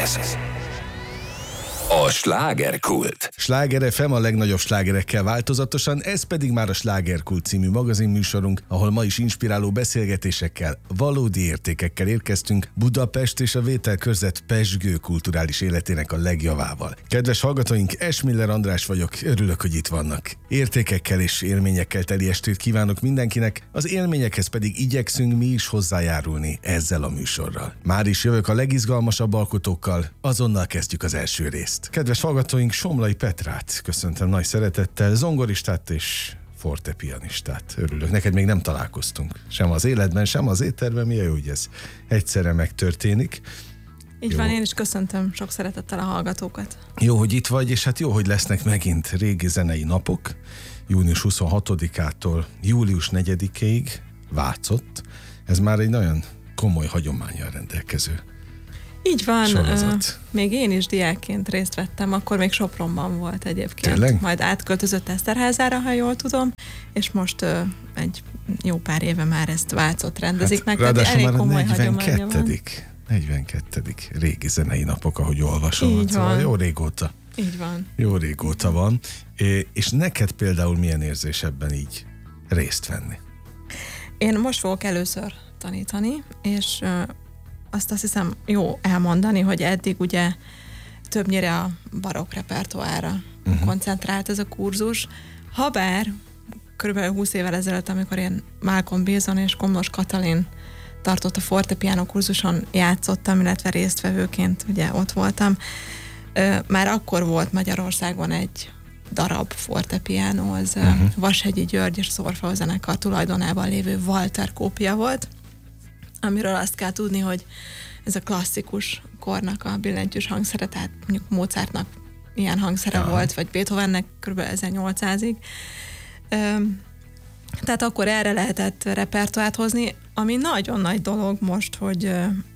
Ez a Slágerkult. Sláger FM a legnagyobb slágerekkel változatosan, ez pedig már a Slágerkult című magazinműsorunk, ahol ma is inspiráló beszélgetésekkel, valódi értékekkel érkeztünk Budapest és a vételkörzet pezsgő kulturális életének a legjavával. Kedves hallgatóink, Esmiller András vagyok, örülök, hogy itt vannak. Értékekkel és élményekkel teli estét kívánok mindenkinek, az élményekhez pedig igyekszünk mi is hozzájárulni ezzel a műsorral. Már is jövök a legizgalmasabb alkotókkal, azonnal kezdjük az első részt. Kedves hallgatóink, Somlai Petrát köszöntöm nagy szeretettel, zongoristát és fortepianistát. Örülök, neked még nem találkoztunk. Sem az életben, sem az étterben, milyen jó, hogy ez egyszerre megtörténik. Így jó. van, én is köszöntöm sok szeretettel a hallgatókat. Jó, hogy itt vagy, és hát jó, hogy lesznek megint régi zenei napok. Június 26-ától július 4-ig Vácott. Ez már egy nagyon komoly hagyománnyal rendelkező így van, sorozat. Még én is diákként részt vettem, akkor még Sopronban volt egyébként. Tényleg? Majd átköltözött Eszterházára, ha jól tudom, és most egy jó pár éve már ezt Vácott rendezik meg. Ráadásul már a komoly 42. régi zenei napok, ahogy olvasom. Így szóval van. jó régóta. Így van. Jó régóta van. És neked például milyen érzés ebben így részt venni? Én most fogok először tanítani, és azt hiszem jó elmondani, hogy eddig ugye többnyire a barokk repertoárra koncentrált ez a kurzus. Habár körülbelül 20 évvel ezelőtt, amikor én Malcolm Bézon és Komlós Katalin tartott a fortepiano kurzuson játszottam, illetve résztvevőként ugye ott voltam, már akkor volt Magyarországon egy darab fortepiano, az Vashegyi György és Szorfao zenekar tulajdonában lévő Walter kópia volt, amiről azt kell tudni, hogy ez a klasszikus kornak a billentyűs hangszere, tehát mondjuk Mozartnak ilyen hangszere volt, vagy Beethovennek kb. 1800-ig. Tehát akkor erre lehetett repertoárt hozni, ami nagyon nagy dolog most, hogy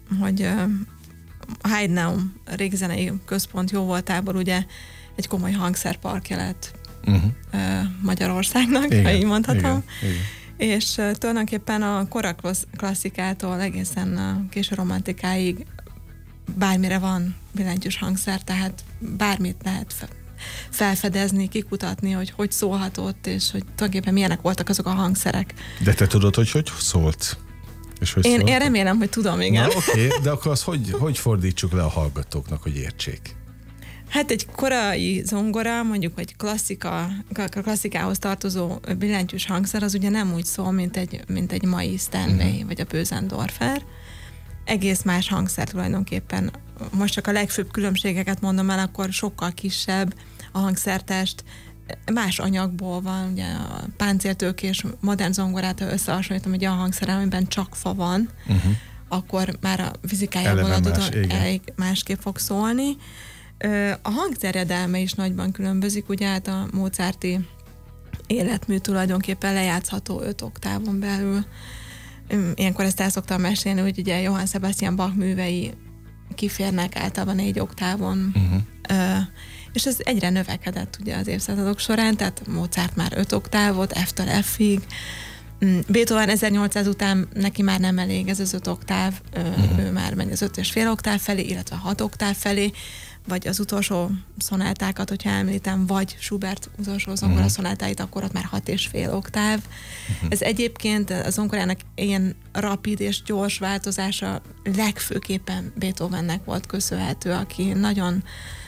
a Heidenau régzenei központ jóvoltából ugye egy komoly hangszerparkja lett Magyarországnak, igen, ha így mondhatom. Igen. És tulajdonképpen a korak klasszikától egészen a késő romantikáig bármire van billentyűs hangszer, tehát bármit lehet felfedezni, kikutatni, hogy szólhatott, és hogy tulajdonképpen milyenek voltak azok a hangszerek. De te tudod, hogy szólt? És hogy én remélem, hogy tudom, igen. Na, oké, de akkor azt hogy fordítsuk le a hallgatóknak, hogy értsék? Hát egy korai zongora, mondjuk, hogy klasszikához tartozó billentyűs hangszer, az ugye nem úgy szól, mint egy mai Steinway, vagy a Bösendorfer. Egész más hangszer tulajdonképpen. Most csak a legfőbb különbségeket mondom el, akkor sokkal kisebb a hangszertest, más anyagból van, ugye a páncéltőkés modern zongorát, ha összehasonlítom egy olyan hangszerrel, amiben csak fa van, akkor már a fizikájából másképp fog szólni. A hangterjedelme is nagyban különbözik, ugye hát a mozarti életmű tulajdonképpen lejátszható 5 oktávon belül. Ilyenkor ezt el szoktam mesélni, hogy ugye Johann Sebastian Bach művei kiférnek általában 4 oktávon, és ez egyre növekedett ugye az évszázadok során, tehát Mozart már 5 oktávot, F-től F-ig, Beethoven 1800 után neki már nem elég ez az 5 oktáv, ő már megy az 5,5 oktáv felé, illetve 6 oktáv felé, vagy az utolsó szonátákat, hogyha említem, vagy Schubert utolsó zongora szonátáit, akkor ott már 6,5 oktáv. Ez egyébként a zongorának ilyen rapid és gyors változása legfőképpen Beethovennek volt köszönhető, aki nagyon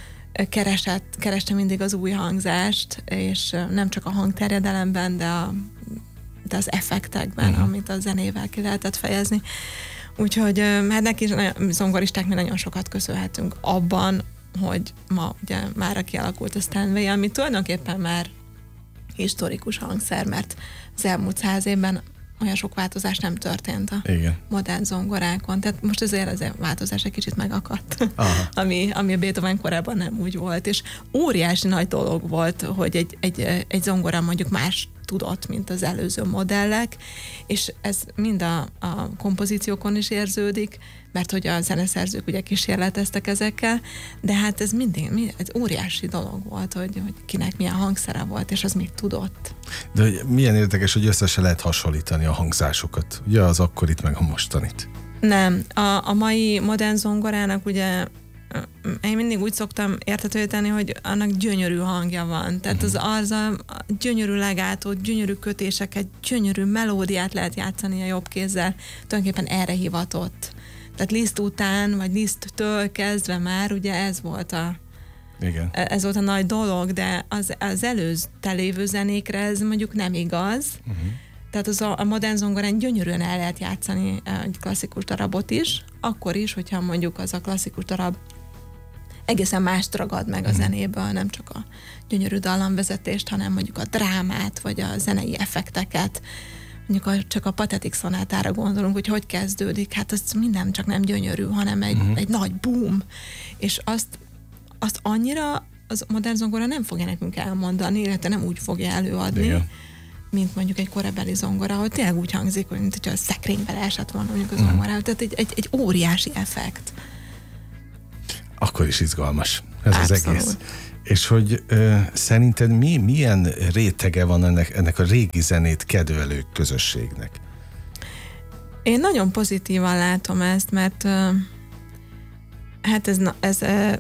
kereste mindig az új hangzást, és nem csak a hangterjedelemben, de az effektekben, amit a zenével ki lehetett fejezni. Úgyhogy hát neki zongoristák mi nagyon sokat köszönhetünk abban, hogy ma ugye már kialakult a Steinway, ami tulajdonképpen már historikus hangszer, mert az elmúlt 100 évben olyan sok változás nem történt a modern zongorákon. Tehát most azért az változás egy kicsit megakadt, ami a Beethoven korában nem úgy volt. És óriási nagy dolog volt, hogy egy zongora mondjuk más tudott, mint az előző modellek, és ez mind a kompozíciókon is érződik, mert hogy a zeneszerzők ugye kísérleteztek ezekkel, de hát ez mindig ez óriási dolog volt, hogy kinek milyen hangszere volt, és az mit tudott. De milyen érdekes, hogy össze se lehet hasonlítani a hangzásokat. Ugye az akkorit meg a mostanit. Nem. A mai modern zongorának ugye én mindig úgy szoktam értetővé tenni, hogy annak gyönyörű hangja van. Tehát az a gyönyörű legátót, gyönyörű kötéseket, gyönyörű melódiát lehet játszani a jobb kézzel. Tulajdonképpen erre hivatott. Tehát Liszt után, vagy Liszttől kezdve már ugye ez volt a nagy dolog, de az előtte lévő zenékre ez mondjuk nem igaz. Tehát a modern zongorán gyönyörűen el lehet játszani egy klasszikus darabot is, akkor is, hogyha mondjuk az a klasszikus darab egészen mást ragad meg a zenéből, nem csak a gyönyörű dallamvezetést, hanem mondjuk a drámát, vagy a zenei effekteket. Mondjuk csak a Patetik szonátára gondolunk, hogy kezdődik, hát az minden csak nem gyönyörű, hanem egy nagy boom. És azt annyira az modern zongora nem fogja nekünk elmondani, illetve nem úgy fogja előadni, igen, mint mondjuk egy korabeli zongora, hogy tényleg úgy hangzik, hogy mint hogyha a szekrénybe leesett volna mondjuk a zongorához. Tehát egy óriási effekt. Akkor is izgalmas ez abszolút. Az egész. És hogy szerinted milyen rétege van ennek a régi zenét kedvelő közösségnek? Én nagyon pozitívan látom ezt, mert hát ez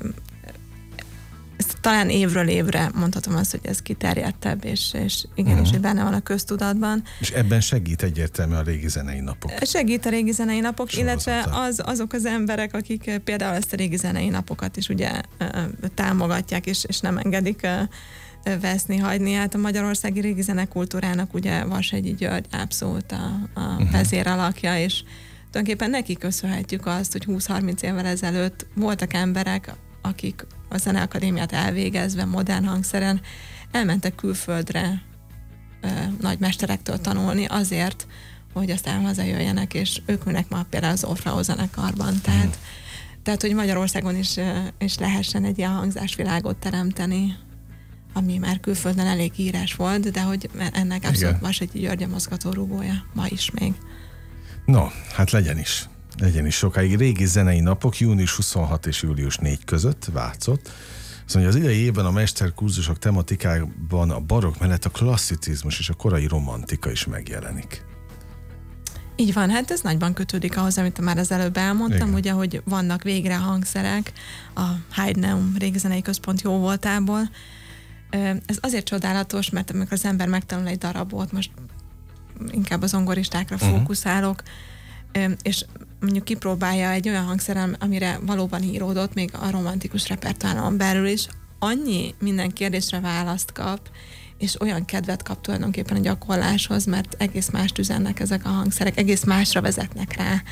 talán évről évre mondhatom azt, hogy ez kiterjedtebb, és igenis, hogy benne van a köztudatban. És ebben segít egyértelműen a régi zenei napok. Segít a régi zenei napok, sorozata. Illetve azok az emberek, akik például ezt a régi zenei napokat is ugye támogatják, és nem engedik veszni, hagyni. Hát a magyarországi régi zenekultúrának ugye Vashegyi György abszolút a vezéralakja, és tulajdonképpen neki köszönhetjük azt, hogy 20-30 évvel ezelőtt voltak emberek, akik a Zeneakadémiát elvégezve modern hangszeren elmentek külföldre nagy mesterektől tanulni azért, hogy aztán hazajöjjenek, és ők ülnek ma például az Orfeó zenekarban. Tehát, hogy Magyarországon is lehessen egy ilyen hangzásvilágot teremteni, ami már külföldön elég híres volt, de hogy ennek abszolút Vashegyi György a mozgatórugója ma is még. No, hát legyen is sokáig. Régi zenei napok június 26 és július 4 között Vácott. Azt mondja, az idei évben a mesterkurzusok tematikában a barokk mellett a klasszicizmus és a korai romantika is megjelenik. Így van, hát ez nagyban kötődik ahhoz, amit már az előbb elmondtam, igen, ugye, hogy vannak végre hangszerek a Haydneum Régi Zenei Központ jóvoltából. Ez azért csodálatos, mert amikor az ember megtanul egy darabot, most inkább az zongoristákra fókuszálok, és mondjuk kipróbálja egy olyan hangszeren, amire valóban íródott, még a romantikus repertoáron belül is, annyi minden kérdésre választ kap, és olyan kedvet kap tulajdonképpen a gyakorláshoz, mert egész mást üzennek ezek a hangszerek, egész másra vezetnek rá.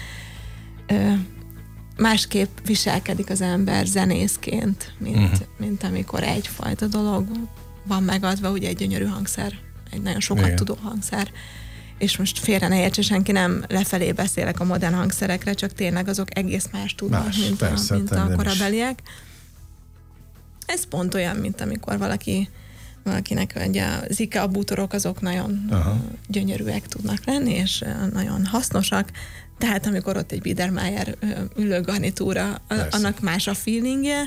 Másképp viselkedik az ember zenészként, mint amikor egyfajta dolog van megadva, ugye egy gyönyörű hangszer, egy nagyon sokat tudó hangszer. És most félre ne értse, senki nem lefelé beszélek a modern hangszerekre, csak tényleg azok egész más tudnak, mint a korabeliek. Ez pont olyan, mint amikor valakinek ugye az IKEA bútorok, azok nagyon gyönyörűek tudnak lenni, és nagyon hasznosak, tehát amikor ott egy Biedermeier ülőgarnitúra, annak más a feelingje.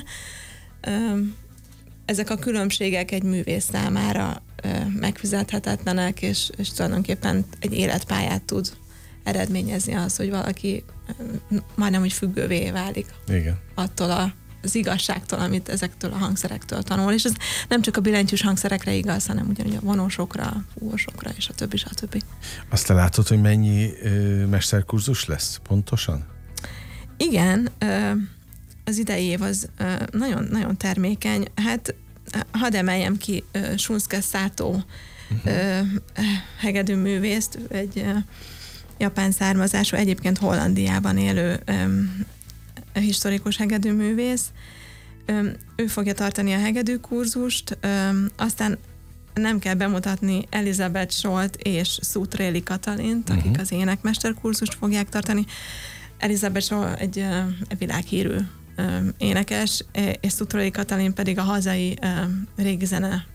Ezek a különbségek egy művész számára megfizethetetlenek, és tulajdonképpen egy életpályát tud eredményezni az, hogy valaki majdnem úgy függővé válik. Igen. Attól az igazságtól, amit ezektől a hangszerektől tanul. És ez nem csak a billentyűs hangszerekre igaz, hanem ugyanúgy a vonósokra, fúvósokra, és a többi, stb. Azt látod, hogy mennyi mesterkurzus lesz pontosan? Igen, az idei év az nagyon, nagyon termékeny. Hát hadd emeljem ki Shunsuke Sato hegedű művészt, egy japán származású, egyébként Hollandiában élő historikus hegedű művész. Ő fogja tartani a hegedű kurzust, aztán nem kell bemutatni Elizabeth Scholt és Szutréli Katalint, akik az énekmesterkurzust fogják tartani. Elizabeth Scholt egy világhírű énekes, és Szutréli Katalin pedig a hazai régi zene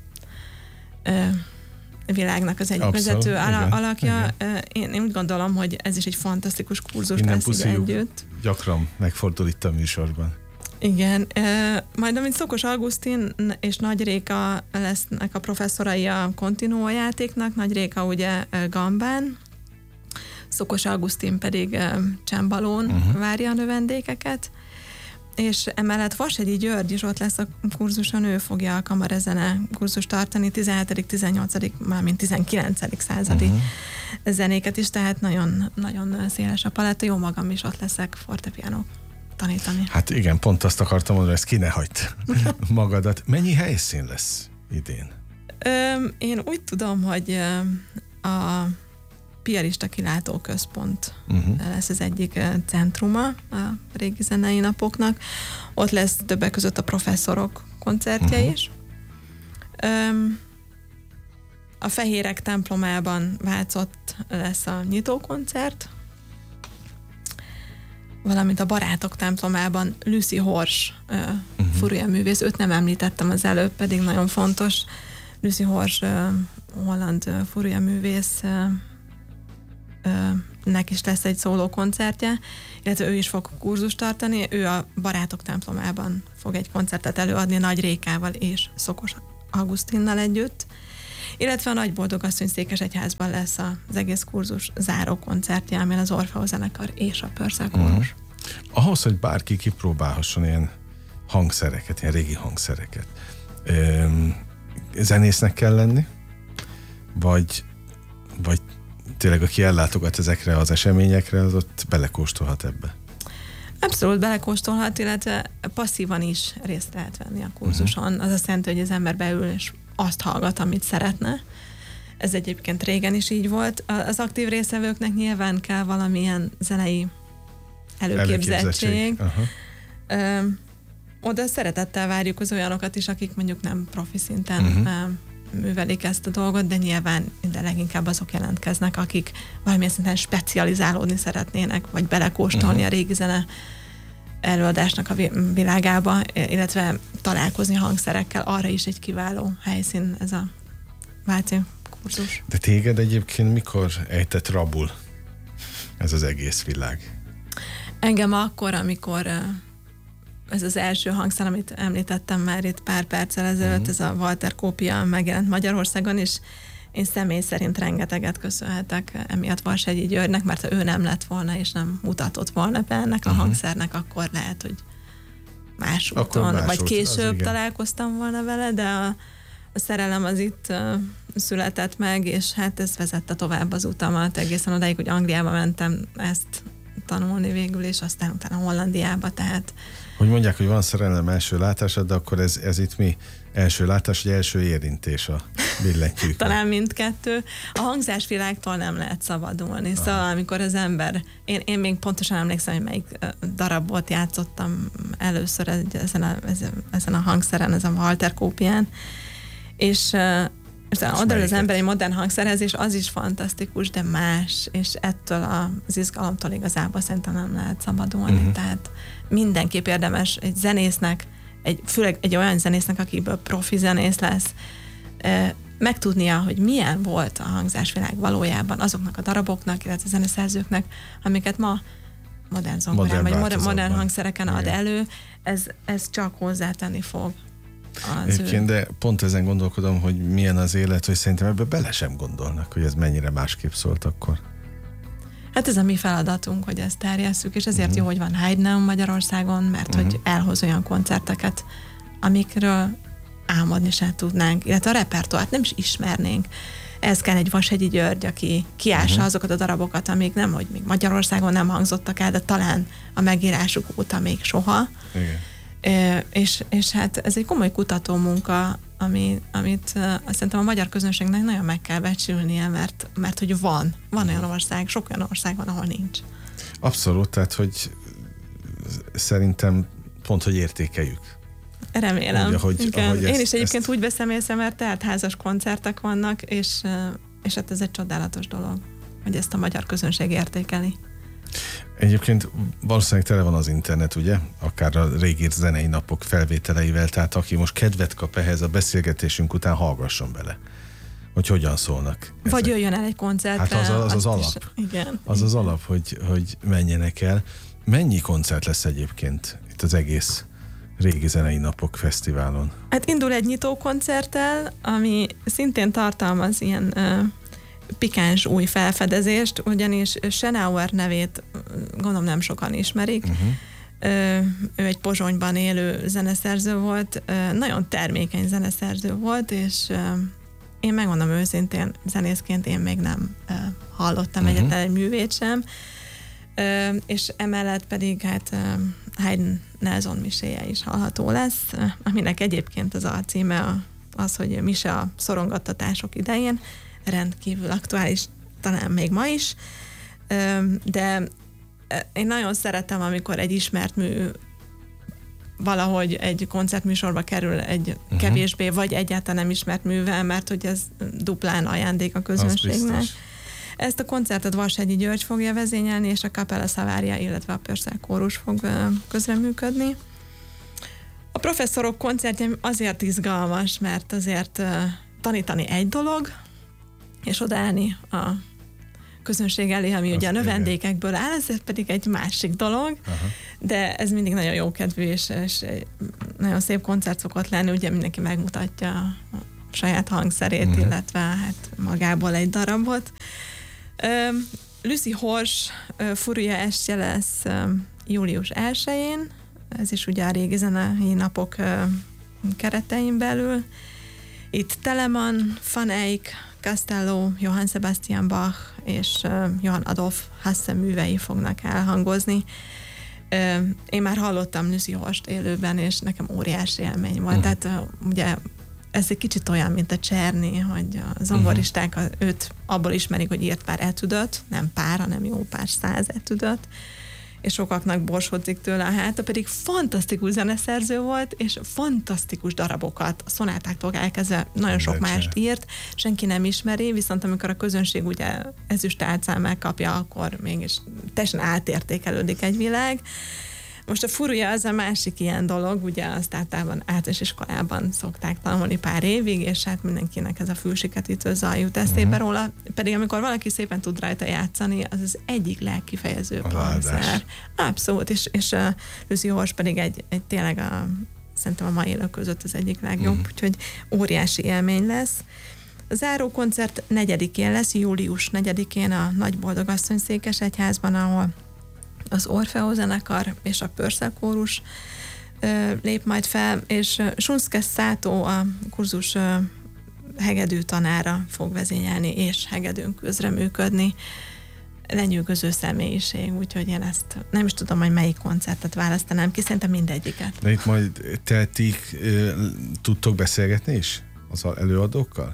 világnak az egyik vezető alakja. Igen. Én úgy gondolom, hogy ez is egy fantasztikus kurzus lesz együtt. Gyakran megfordul itt a műsorban. Igen. Majd amint Szokos Augustin és Nagy Réka lesznek a professzorai a Continuo játéknak, Nagy Réka ugye gambán, Szokos Augustin pedig csembalón várja a növendékeket. és emellett Vashegyi György is ott lesz a kurzuson, ő fogja a kamarezene kurzust tartani, 17., 18., mármint 19. századi zenéket is, tehát nagyon, nagyon széles a paletta, jó magam is ott leszek fortepianót tanítani. Hát igen, pont azt akartam mondani, ezt ki ne hagyd magadat. Mennyi helyszín lesz idén? Én úgy tudom, hogy a Piarista Kilátóközpont lesz az egyik centruma a régi zenei napoknak. Ott lesz többek között a professzorok koncertje is. A Fehérek templomában Vácott lesz a nyitókoncert, valamint a Barátok templomában Lucy Horsch furujaművész, őt nem említettem az előbb, pedig nagyon fontos. Lucy Horsch holland furujaművész, nek is lesz egy szóló koncertje, illetve ő is fog kurzust tartani, ő a Barátok templomában fog egy koncertet előadni Nagy Rékával és Szokos Augusztinnal együtt, illetve a Nagyboldogasszony Székesegyházban lesz az egész kurzus záró koncertje, amin az Orfeó zenekar és a Pörszel kórus. Ahhoz, hogy bárki kipróbálhasson ilyen hangszereket, ilyen régi hangszereket, zenésznek kell lenni? Vagy tényleg aki ellátogat ezekre az eseményekre, az ott belekóstolhat ebbe? Abszolút belekóstolhat, illetve passzívan is részt lehet venni a kurzuson. Az azt jelenti, hogy az ember beül és azt hallgat, amit szeretne. Ez egyébként régen is így volt. Az aktív résztvevőknek nyilván kell valamilyen zenei előképzettség. Oda szeretettel várjuk az olyanokat is, akik mondjuk nem profi szinten művelik ezt a dolgot, de nyilván de leginkább azok jelentkeznek, akik valamilyen szinten specializálódni szeretnének, vagy belekóstolni a régi zene előadásnak a világába, illetve találkozni hangszerekkel. Arra is egy kiváló helyszín ez a Váci kurzus. De téged egyébként mikor ejtett rabul ez az egész világ? Engem akkor, amikor ez az első hangszer, amit említettem már itt pár perccel ezelőtt, ez a Walter kópia megjelent Magyarországon, és én személy szerint rengeteget köszönhetek emiatt Vashegyi Györgynek, mert ha ő nem lett volna, és nem mutatott volna be ennek a hangszernek, akkor lehet, hogy más úton, vagy később találkoztam volna vele, de a szerelem az itt született meg, és hát ez vezette tovább az utamat egészen odáig, hogy Angliába mentem ezt tanulni végül, és aztán utána Hollandiába, tehát hogy mondják, hogy van szerelem első látásod, de akkor ez itt mi? Első látás, vagy első érintés a billentyűk? Talán mindkettő. A hangzásvilágtól nem lehet szabadulni. Szóval amikor az ember, én még pontosan emlékszem, hogy melyik darabot játszottam először ezen a hangszeren, ezen a Walter kópián, és odaül az ember egy modern hangszerhez, és az is fantasztikus, de más, és ettől az izgalomtól igazából szerintem nem lehet szabadulni. Tehát mindenképp érdemes egy zenésznek, főleg egy olyan zenésznek, akiből profi zenész lesz, megtudnia, hogy milyen volt a hangzásvilág valójában azoknak a daraboknak, illetve a zeneszerzőknek, amiket ma modern zongorán, vagy modern hangszereken ad elő, ez csak hozzátenni fog. Egyébként, de pont ezen gondolkodom, hogy milyen az élet, hogy szerintem ebbe bele sem gondolnak, hogy ez mennyire másképp szólt akkor. Hát ez a mi feladatunk, hogy ezt terjesszük, és ezért jó, hogy van Heideneum Magyarországon, mert hogy elhoz olyan koncerteket, amikről álmodni sem tudnánk, illetve a repertoárt nem is ismernénk. Ez kell egy Vashegyi György, aki kiássa azokat a darabokat, amik nem, hogy még Magyarországon nem hangzottak el, de talán a megírásuk óta még soha. Igen. És hát ez egy komoly kutató munka, amit szerintem a magyar közönségnek nagyon meg kell becsülnie, mert hogy van olyan ország, sok olyan ország van, ahol nincs. Abszolút, tehát hogy szerintem pont, hogy értékeljük. Remélem. Ahogy én is egyébként úgy veszem észre, mert teltházas koncertek vannak, és hát ez egy csodálatos dolog, hogy ezt a magyar közönség értékeli. Egyébként valószínűleg tele van az internet, ugye? Akár a régi zenei napok felvételeivel, tehát aki most kedvet kap ehhez a beszélgetésünk után, hallgasson bele, hogy hogyan szólnak. Vagy jöjjön el egy koncertre. Hát az az alap. Igen. Az az alap, hogy menjenek el. Mennyi koncert lesz egyébként itt az egész régi zenei napok fesztiválon? Hát indul egy nyitó koncerttel, ami szintén tartalmaz ilyen pikáns új felfedezést, ugyanis Schenauer nevét gondolom nem sokan ismerik. Ő egy Pozsonyban élő zeneszerző volt, nagyon termékeny zeneszerző volt, és én megmondom őszintén, zenészként én még nem hallottam egyetlen egy művét sem, és emellett pedig hát Haydn Nelson miséje is hallható lesz, aminek egyébként az a címe az, hogy mise a szorongattatások idején, rendkívül aktuális, talán még ma is, de én nagyon szeretem, amikor egy ismert mű valahogy egy koncertműsorba kerül egy kevésbé, vagy egyáltalán nem ismert művel, mert hogy ez duplán ajándék a közönségnek. Ezt a koncertet Vashegyi György fogja vezényelni, és a Capella Savaria, illetve a Purcell kórus fog közreműködni. A professzorok koncertje azért izgalmas, mert azért tanítani egy dolog, és odaállni a közönség elé, ami ugye a növendékekből áll, ez pedig egy másik dolog, de ez mindig nagyon jókedvű, és nagyon szép koncert szokott lenni, ugye mindenki megmutatja a saját hangszerét, illetve hát magából egy darabot. Lucy Horsch Furia estje lesz július 1-én, ez is ugye a régi zenei napok keretein belül. Itt Telemann, Van Eyck, Castello, Johann Sebastian Bach és Johann Adolf Hasse művei fognak elhangozni. Én már hallottam Lucy Horst élőben, és nekem óriási élmény volt. Tehát ugye ez egy kicsit olyan, mint a Czerny, hogy a zongoristák őt abból ismerik, hogy írt pár etüdöt, nem pár, hanem jó pár 100 etüdöt, és sokaknak borsodzik tőle a háta, pedig fantasztikus zeneszerző volt, és fantasztikus darabokat, a szonátáktól elkezdve nagyon sok mást írt, senki nem ismeri, viszont amikor a közönség ugye ezüst álcán megkapja, akkor mégis teljesen átértékelődik egy világ. Most a Furia az a másik ilyen dolog, ugye azt általában általános iskolában szokták tanulni pár évig, és hát mindenkinek ez a fülsiketítő zaj jut eszébe róla, pedig amikor valaki szépen tud rajta játszani, az az egyik legkifejezőbb hangszer. Abszolút, és Lucy Horsch pedig egy tényleg szerintem a mai élők között az egyik legjobb, úgyhogy óriási élmény lesz. A záró koncert 4-én lesz, július 4-én a Nagyboldogasszony Székesegyházban, ahol az Orfeo zenekar és a Purcell kórus lép majd fel, és Shunsuke Sato, a kurzus hegedű tanára fog vezényelni, és hegedűn közreműködni. Lenyűgöző személyiség, úgyhogy én ezt nem is tudom, hogy melyik koncertet választanám ki, szerintem mindegyiket. De itt majd ti tudtok beszélgetni is az előadókkal?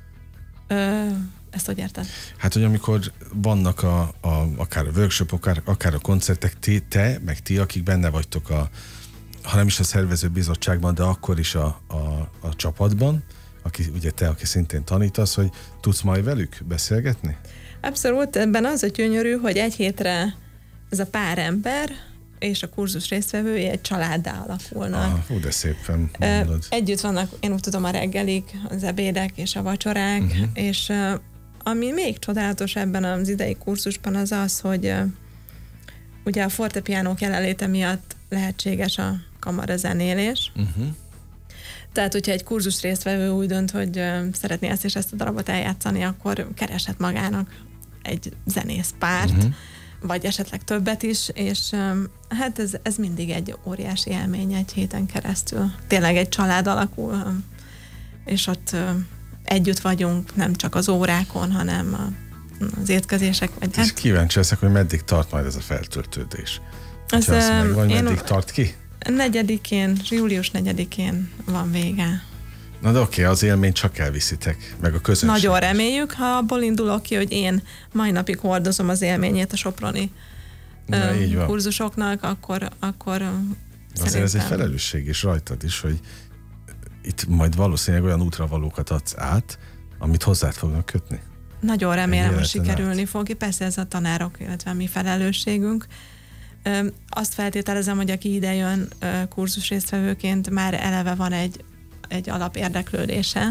Ezt hogy érted? Hát, hogy amikor vannak akár a workshopok, akár a koncertek, te, meg ti, akik benne vagytok ha nem is a szervező bizottságban, de akkor is a csapatban, ugye te, aki szintén tanítasz, hogy tudsz majd velük beszélgetni? Abszolút, ebben az a gyönyörű, hogy egy hétre ez a pár ember és a kurzus résztvevői egy családdá alakulnak. De szépen mondod. Együtt vannak, én úgy tudom, a reggelik, az ebédek és a vacsorák, és ami még csodálatos ebben az idei kurzusban az az, hogy ugye a fortepiánók jelenléte miatt lehetséges a kamarazenélés. Tehát, hogyha egy kurzus résztvevő úgy dönt, hogy szeretné ezt és ezt a darabot eljátszani, akkor kereshet magának egy zenészpárt, vagy esetleg többet is, és hát ez mindig egy óriási élmény egy héten keresztül. Tényleg egy család alakul, és ott együtt vagyunk, nem csak az órákon, hanem az étkezések. És kíváncsi leszek, hogy meddig tart majd ez a feltöltődés. Az megvan, meddig tart ki? Július 4-én van vége. Na de oké, az élményt csak elviszitek, meg a közönség. Nagyon reméljük, ha abból indulok ki, hogy én mai napig hordozom az élményét a soproni kurzusoknak, akkor azért ez egy felelősség is rajtad is, hogy itt majd valószínűleg olyan útravalókat adsz át, amit hozzád fognak kötni. Nagyon remélem, hogy sikerülni fog. Persze ez a tanárok, illetve a mi felelősségünk. Azt feltételezem, hogy aki ide jön kurzus résztvevőként, már eleve van egy alapérdeklődése,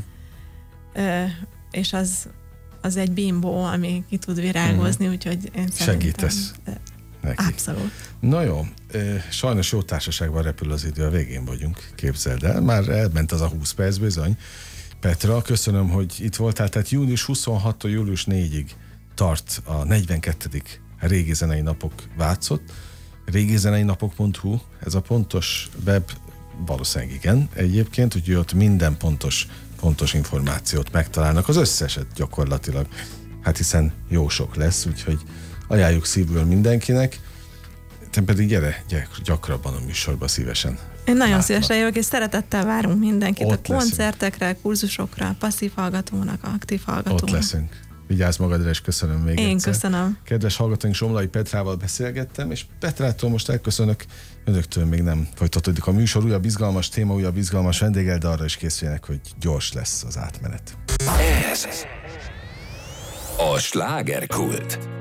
és az egy bimbó, ami ki tud virágozni, úgyhogy én segítesz neki. Abszolút. Na jó, sajnos jó társaságban repül az idő, a végén vagyunk, képzeld el. Már elment az a 20 perc bizony. Petra, köszönöm, hogy itt voltál, tehát június 26-tól július 4-ig tart a 42. Régi Zenei Napok Vácott. régizeneinapok.hu, ez a pontos web, valószínűleg igen egyébként, úgyhogy ott minden pontos információt megtalálnak, az összeset gyakorlatilag, hát hiszen jó sok lesz, úgyhogy ajánljuk szívből mindenkinek, te pedig gyere gyakrabban a műsorba szívesen. Én nagyon szívesen jövök, és szeretettel várunk mindenkit Ott a koncertekre, kurzusokra, passzív hallgatónak, aktív hallgatónak. Ott leszünk. Vigyázz magadra, és köszönöm még Én egyszer. köszönöm. Kedves hallgatóink, Somlai Petrával beszélgettem, és Petrától most elköszönök, önöktől még nem folytatódik a műsor, újabb izgalmas téma, újabb izgalmas vendéggel, de arra is készüljenek, hogy gyors lesz az átmenet. Ez a slágerkult.